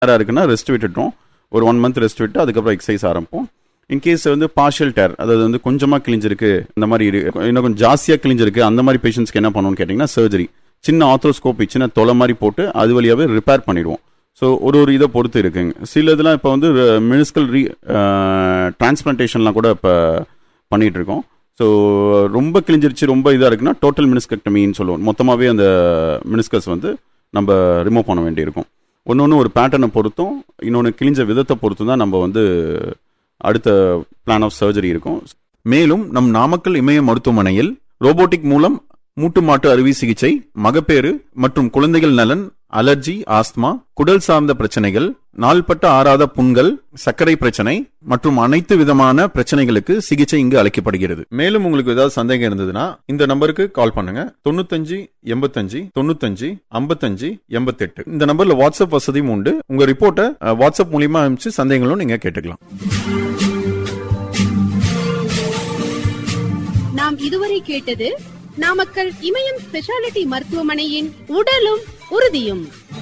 இருக்குன்னா ரெஸ்ட் விட்டுட்டோம், ஒரு 1 month ரெஸ்ட் விட்டு அதுக்கப்புறம் எக்ஸசைஸ் ஆரம்பிப்போம். இன்கேஸ் வந்து பார்ஷியல் டேர், அதாவது வந்து கொஞ்சமாக கிழிஞ்சிருக்கு, இந்த மாதிரி இன்னும் கொஞ்சம் ஜாஸ்தியாக கிழிஞ்சிருக்கு, அந்த மாதிரி பேஷண்ட்ஸ்க்கு என்ன பண்ணணும்னு கேட்டிங்கன்னா சர்ஜரி, சின்ன ஆர்த்ரோஸ்கோபி, சின்ன தொலை மாதிரி போட்டு அது வழியாகவே ரிப்பேர் பண்ணிடுவோம். ஸோ ஒரு இதை பொறுத்து இருக்குங்க. சில இதெல்லாம் இப்போ வந்து மினிஸ்கல் டிரான்ஸ்பிளான்டேஷன்லாம் கூட இப்போ பண்ணிகிட்டு இருக்கோம். ஸோ ரொம்ப கிழிஞ்சிருச்சு, ரொம்ப இதாக இருக்குன்னா டோட்டல் மினிஸ்கெக்டமின்னு சொல்லுவோம். மொத்தமாகவே அந்த மினிஸ்கஸ் வந்து நம்ம ரிமூவ் பண்ண வேண்டியிருக்கும். ஒன்று ஒரு பேட்டர்னை பொறுத்தும் இன்னொன்று கிழிஞ்ச விதத்தை பொறுத்தும் தான் நம்ம வந்து அடுத்த பிளான் ஆஃப் சர்ஜரி இருக்கும். மேலும் நம் நாமக்கல் இமய மருத்துவமனையில் ரோபோட்டிக் மூலம் மூட்டு மாட்டு அறுவை சிகிச்சை, மகப்பேறு மற்றும் குழந்தைகள் நலன், அலர்ஜி, ஆஸ்துமா, குடல் சார்ந்த பிரச்சனைகள், நாள்பட்ட ஆறாத புண்கள், சர்க்கரை பிரச்சனை மற்றும் அனைத்து விதமான பிரச்சனைகளுக்கு சிகிச்சை இங்கு அளிக்கப்படுகிறது. மேலும் உங்களுக்கு ஏதாவது சந்தேகம் இருந்ததுன்னா இந்த நம்பருக்கு கால் பண்ணுங்க. 95 85 95 55 88. இந்த நம்பர்ல வாட்ஸ்அப் வசதியும் உண்டு. உங்க ரிப்போர்ட்டை வாட்ஸ்அப் மூலியமா அனுப்பிச்சு சந்தேகங்களும் நீங்க கேட்டுக்கலாம். நாம் இதுவரை கேட்டது நாமக்கல் இமயம் ஸ்பெஷாலிட்டி மருத்துவமனையின் உடலும் உறுதியும்.